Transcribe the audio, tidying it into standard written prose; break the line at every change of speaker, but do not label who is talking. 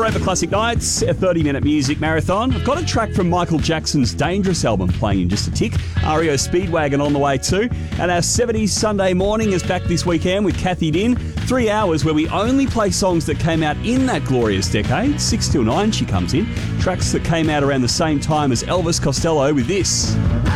Forever Classic Nights, a 30-minute music marathon. I've got a track from Michael Jackson's Dangerous album playing in just a tick. REO Speedwagon on the way too. And our 70s Sunday morning is back this weekend with Kathy Din. 3 hours where we only play songs that came out in that glorious decade. 6 till 9 she comes in. Tracks that came out around the same time as Elvis Costello with this.